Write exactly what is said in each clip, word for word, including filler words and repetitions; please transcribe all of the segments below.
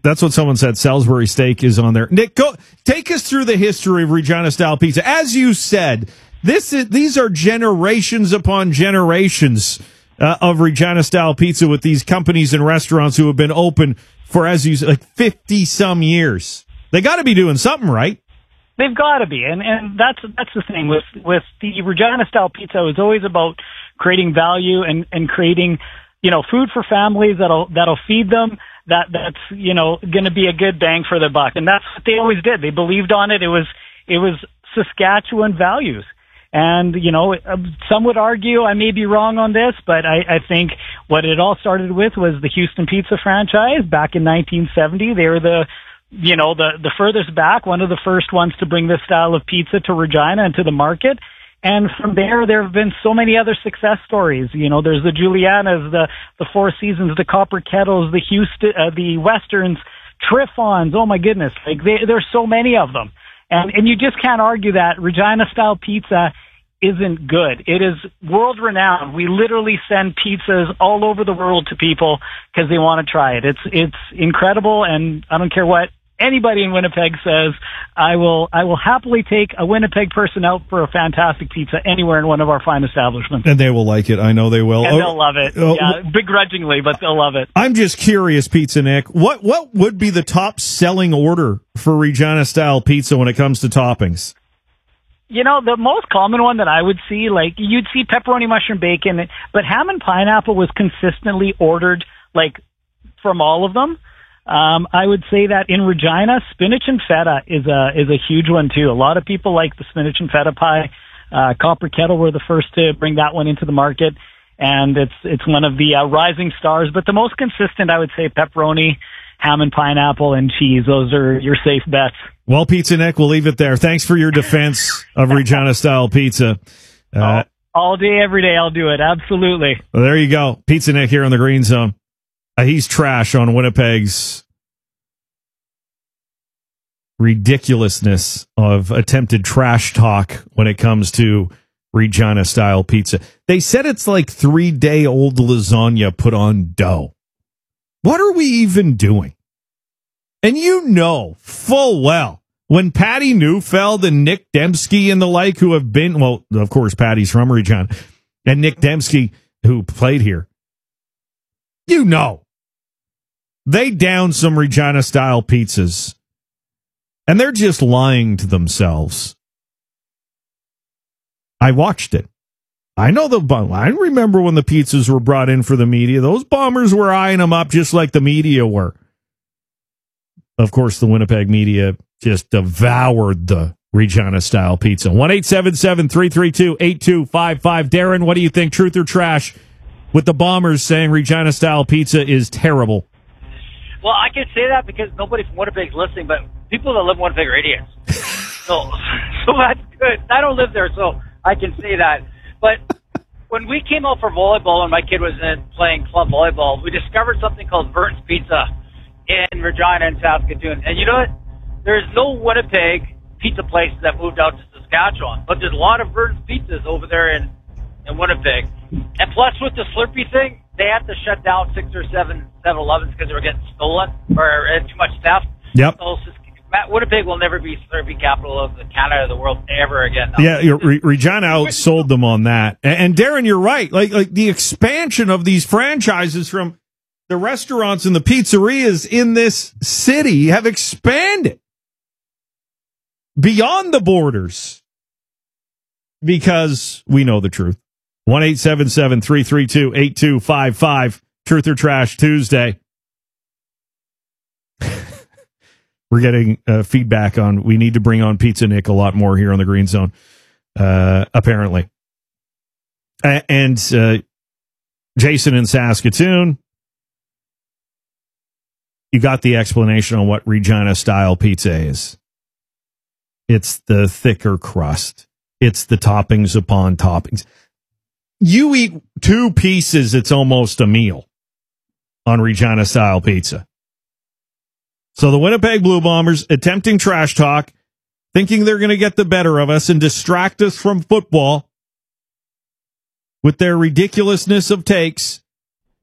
That's what someone said. Salisbury steak is on there. Nick, go take us through the history of Regina style pizza. As you said, this is these are generations upon generations uh, of Regina style pizza with these companies and restaurants who have been open for, as you said, like fifty some years. They got to be doing something right. They've got to be, and and that's that's the thing with with the Regina style pizza. It was always about creating value and and creating, you know, food for families that'll that'll feed them. That that's you know going to be a good bang for their buck, and that's what they always did. They believed on it. It was it was Saskatchewan values, and you know some would argue I may be wrong on this, but I, I think what it all started with was the Houston Pizza franchise back in nineteen seventy. They were the you know, the, the furthest back, one of the first ones to bring this style of pizza to Regina and to the market. And from there, there have been so many other success stories. You know, there's the Julianas, the, the Four Seasons, the Copper Kettles, the Houston, uh, the Westerns, Trifons. Oh my goodness. Like they, there's so many of them. And, and you just can't argue that Regina style pizza isn't good. It is world renowned. We literally send pizzas all over the world to people because they want to try it. It's, it's incredible. And I don't care what anybody in Winnipeg says, I will I will happily take a Winnipeg person out for a fantastic pizza anywhere in one of our fine establishments. And they will like it. I know they will. And oh, they'll love it. Oh, yeah, begrudgingly, but they'll love it. I'm just curious, Pizza Nick, what what would be the top selling order for Regina style pizza when it comes to toppings? You know, the most common one that I would see, like you'd see pepperoni, mushroom, bacon, but ham and pineapple was consistently ordered, like from all of them. Um, I would say that in Regina, spinach and feta is a is a huge one too. A lot of people like the spinach and feta pie. Uh, Copper Kettle were the first to bring that one into the market, and it's it's one of the uh, rising stars. But the most consistent, I would say, pepperoni, ham and pineapple, and cheese. Those are your safe bets. Well, Pizza Nick, we'll leave it there. Thanks for your defense of Regina style pizza. Uh, all, all day, every day, I'll do it. Absolutely. Well, there you go, Pizza Nick here on the Green Zone. Uh, he's trash on Winnipeg's ridiculousness of attempted trash talk when it comes to Regina style pizza. They said it's like three day old lasagna put on dough. What are we even doing? And you know full well when Patty Neufeld and Nick Dembski and the like who have been, well, of course, Patty's from Regina, and Nick Dembski who played here, you know, they down some Regina style pizzas. And they're just lying to themselves. I watched it. I know the. I remember when the pizzas were brought in for the media. Those bombers were eyeing them up just like the media were. Of course, the Winnipeg media just devoured the Regina-style pizza. one eight seven seven, three three two, eight two five five. Darren, what do you think? Truth or trash? With the bombers saying Regina-style pizza is terrible. Well, I can say that because nobody from Winnipeg is listening, but people that live in Winnipeg are idiots. so, so that's good. I don't live there, so I can say that. But when we came out for volleyball and my kid was in playing club volleyball, we discovered something called Vern's Pizza in Regina and Saskatoon. And you know what? There's no Winnipeg pizza places that moved out to Saskatchewan, but there's a lot of Vern's Pizzas over there in, in Winnipeg. And plus with the Slurpee thing, they had to shut down six or seven seven elevens because they were getting stolen or uh, too much theft. Yep. So Winnipeg will never be Slurpee capital of the Canada of the world ever again. No. Yeah, Re- Regina outsold them on that. And, and Darren, you're right. Like like the expansion of these franchises from the restaurants and the pizzerias in this city have expanded beyond the borders because we know the truth. one eight seven seven, three three two, eight two five five. Truth or Trash Tuesday. We're getting uh, feedback on we need to bring on Pizza Nick a lot more here on the Green Zone, uh, apparently. A- and uh, Jason in Saskatoon, you got the explanation on what Regina-style pizza is. It's the thicker crust. It's the toppings upon toppings. You eat two pieces, it's almost a meal on Regina-style pizza. So the Winnipeg Blue Bombers attempting trash talk, thinking they're going to get the better of us and distract us from football with their ridiculousness of takes.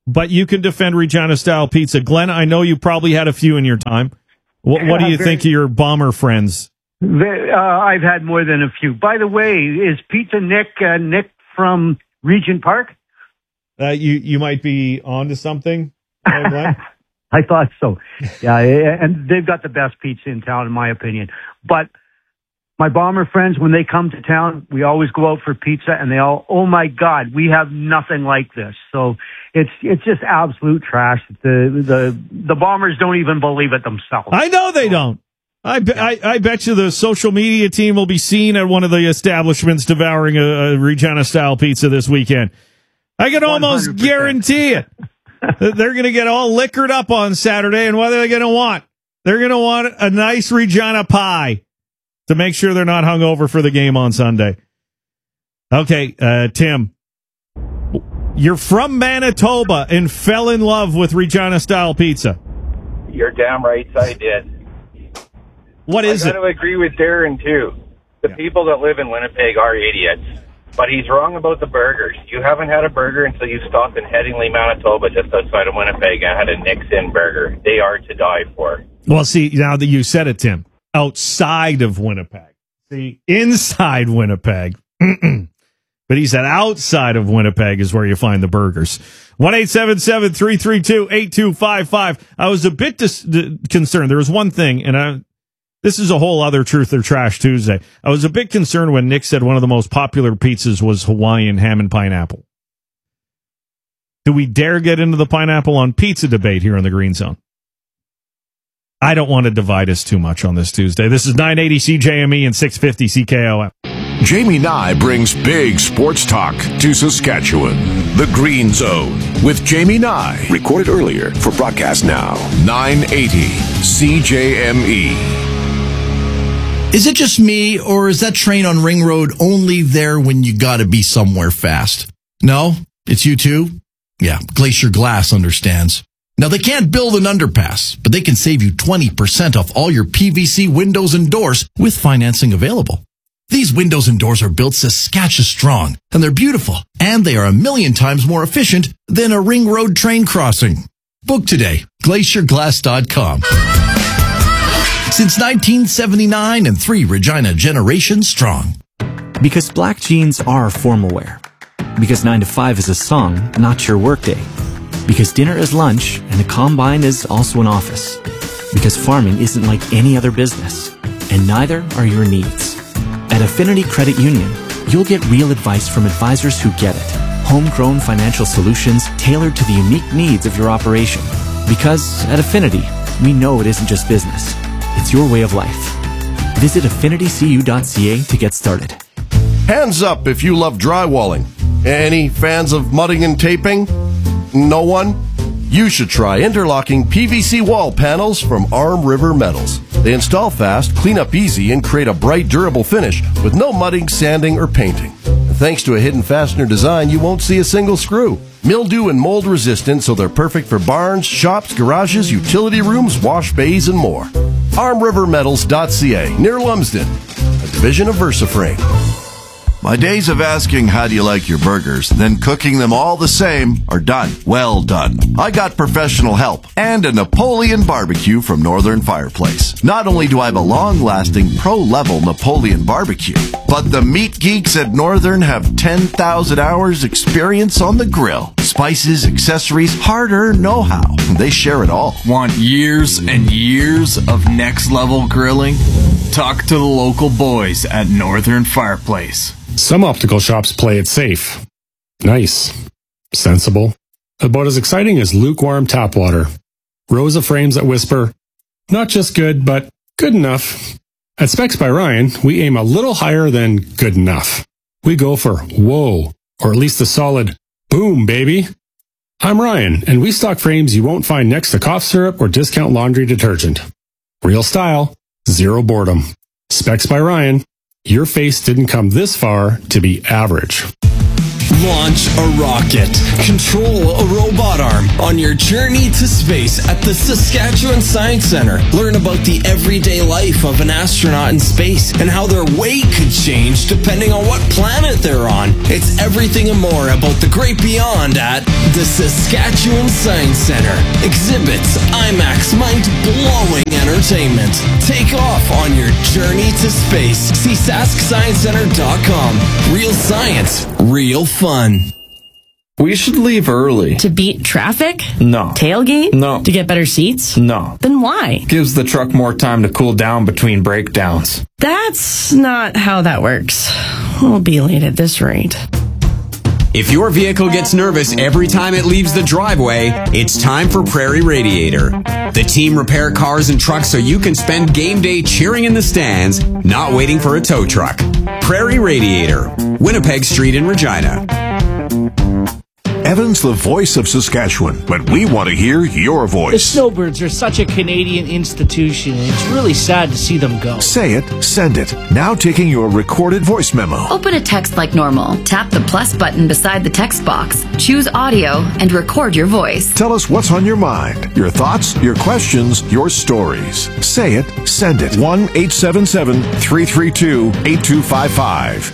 but you can defend Regina-style pizza. Glenn, I know you probably had a few in your time. What, what do you think of your Bomber friends? The, uh, I've had more than a few. By the way, is Pizza Nick uh, Nick from Regent Park? Uh, you you might be onto something, uh, Glenn. I thought so. Yeah, and they've got the best pizza in town, in my opinion. But my Bomber friends, when they come to town, we always go out for pizza, and they all, oh my God, we have nothing like this. So it's it's just absolute trash. The the the Bombers don't even believe it themselves. I know they don't. I, be, I, I bet you the social media team will be seen at one of the establishments devouring a, a Regina-style pizza this weekend. I can almost one hundred percent guarantee it. They're going to get all liquored up on Saturday, and what are they going to want? They're going to want a nice Regina pie to make sure they're not hungover for the game on Sunday. Okay, uh, Tim, you're from Manitoba and fell in love with Regina-style pizza. You're damn right I did. What is I it? got to agree with Darren, too. The yeah. people that live in Winnipeg are idiots. But he's wrong about the burgers. You haven't had a burger until you stopped in Headingley, Manitoba, just outside of Winnipeg, and had a Nick's Inn burger. They are to die for. Well, see, now that you said it, Tim, outside of Winnipeg. See, inside Winnipeg. But he said outside of Winnipeg is where you find the burgers. one eight seven seven, three three two, eight two five five. I was a bit dis- d- concerned. There was one thing, and I... This is a whole other Truth or Trash Tuesday. I was a bit concerned when Nick said one of the most popular pizzas was Hawaiian ham and pineapple. Do we dare get into the pineapple on pizza debate here in the Green Zone? I don't want to divide us too much on this Tuesday. This is nine eighty C J M E and six fifty C K O M. Jamie Nye brings big sports talk to Saskatchewan. The Green Zone with Jamie Nye. Recorded earlier for broadcast now. nine eighty C J M E. Is it just me, or is that train on Ring Road only there when you gotta be somewhere fast? No? It's you too? Yeah, Glacier Glass understands. Now, they can't build an underpass, but they can save you twenty percent off all your P V C windows and doors with financing available. These windows and doors are built Saskatchewan strong, and they're beautiful, and they are a million times more efficient than a Ring Road train crossing. Book today, glacier glass dot com. Since nineteen seventy-nine and three Regina generations strong. Because black jeans are formal wear. Because nine to five is a song, not your workday. Because dinner is lunch and the combine is also an office. Because farming isn't like any other business. And neither are your needs. At Affinity Credit Union, you'll get real advice from advisors who get it. Homegrown financial solutions tailored to the unique needs of your operation. Because at Affinity, we know it isn't just business. It's your way of life. Visit affinity c u dot c a to get started. Hands up if you love drywalling. Any fans of mudding and taping? No one? You should try interlocking P V C wall panels from Arm River Metals. They install fast, clean up easy, and create a bright, durable finish with no mudding, sanding, or painting. And thanks to a hidden fastener design, you won't see a single screw. Mildew and mold resistant, so they're perfect for barns, shops, garages, utility rooms, wash bays, and more. arm river metals dot c a, near Lumsden, a division of VersaFrame. My days of asking how do you like your burgers, then cooking them all the same, are done. Well done. I got professional help and a Napoleon barbecue from Northern Fireplace. Not only do I have a long-lasting pro-level Napoleon barbecue, but the meat geeks at Northern have ten thousand hours experience on the grill. Spices, accessories, hard-earned know-how. They share it all. Want years and years of next-level grilling? Talk to the local boys at Northern Fireplace. Some optical shops play it safe. Nice. Sensible. About as exciting as lukewarm tap water. Rows of frames that whisper, not just good, but good enough. At Specs by Ryan, we aim a little higher than good enough. We go for whoa, or at least a solid boom, baby. I'm Ryan, and we stock frames you won't find next to cough syrup or discount laundry detergent. Real style, zero boredom. Specs by Ryan. Your face didn't come this far to be average. Launch a rocket. Control a robot arm on your journey to space at the Saskatchewan Science Centre. Learn about the everyday life of an astronaut in space and how their weight could change depending on what planet they're on. It's everything and more about the great beyond at the Saskatchewan Science Centre. Exhibits, IMAX, mind-blowing entertainment. Take off on your journey to space. See sask science center dot com. Real science, real fun. We should leave early. To beat traffic? No. Tailgate? No. To get better seats? No. Then why? Gives the truck more time to cool down between breakdowns. That's not how that works. We'll be late at this rate. If your vehicle gets nervous every time it leaves the driveway, it's time for Prairie Radiator. The team repair cars and trucks so you can spend game day cheering in the stands, not waiting for a tow truck. Prairie Radiator, Winnipeg Street in Regina. Evan's the voice of Saskatchewan, but we want to hear your The voice. Snowbirds are such a Canadian institution, and it's really sad to see them go. Say it, send it. Now taking your recorded voice memo. Open a text like normal. Tap the plus button beside the text box. Choose audio and record your voice. Tell us what's on your mind, your thoughts, your questions, your stories. Say it, send it. one eight seven seven, three three two, eight two five five.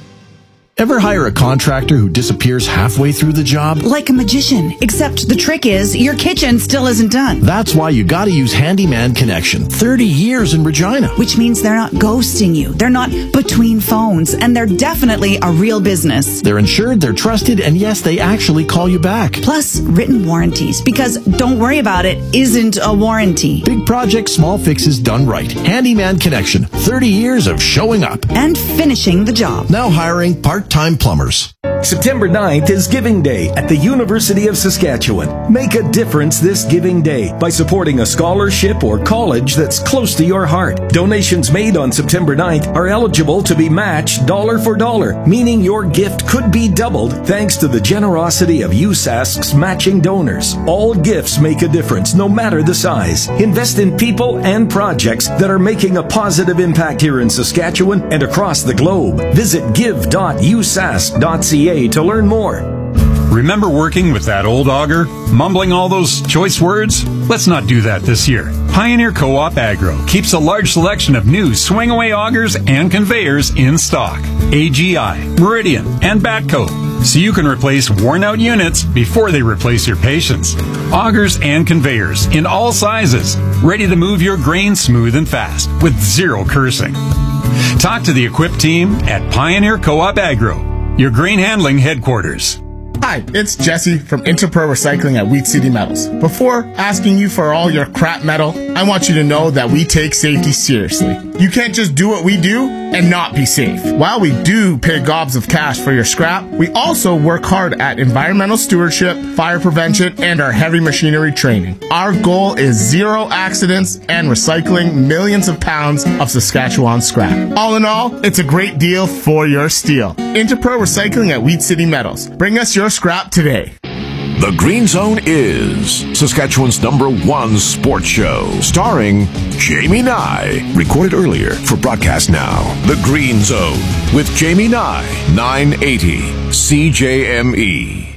Ever hire a contractor who disappears halfway through the job? Like a magician, except the trick is your kitchen still isn't done. That's why you gotta use Handyman Connection. thirty years in Regina. Which means they're not ghosting you. They're not between phones, and they're definitely a real business. They're insured, they're trusted, and yes, they actually call you back. Plus, written warranties, because don't worry about it isn't a warranty. Big projects, small fixes done right. Handyman Connection. thirty years of showing up. And finishing the job. Now hiring part-time plumbers. September ninth is Giving Day at the University of Saskatchewan. Make a difference this Giving Day by supporting a scholarship or college that's close to your heart. Donations made on September ninth are eligible to be matched dollar for dollar, meaning your gift could be doubled thanks to the generosity of U S A S C's matching donors. All gifts make a difference, no matter the size. Invest in people and projects that are making a positive impact here in Saskatchewan and across the globe. Visit give dot u s a s c dot c a to learn more. Remember working with that old auger? Mumbling all those choice words? Let's not do that this year. Pioneer Co-op Agro keeps a large selection of new swing-away augers and conveyors in stock. A G I, Meridian, and Batco. So you can replace worn-out units before they replace your patience. Augers and conveyors in all sizes, ready to move your grain smooth and fast with zero cursing. Talk to the equipped team at Pioneer Co-op Agro, your grain handling headquarters. Hi, it's Jesse from Interpro Recycling at Wheat City Metals. Before asking you for all your crap metal, I want you to know that we take safety seriously. You can't just do what we do and not be safe. While we do pay gobs of cash for your scrap, we also work hard at environmental stewardship, fire prevention, and our heavy machinery training. Our goal is zero accidents and recycling millions of pounds of Saskatchewan scrap. All in all, it's a great deal for your steel. Interpro Recycling at Wheat City Metals. Bring us your scrap today. The Green Zone is Saskatchewan's number one sports show, starring Jamie Nye. Recorded earlier for broadcast now. The Green Zone with Jamie Nye, nine eighty C J M E.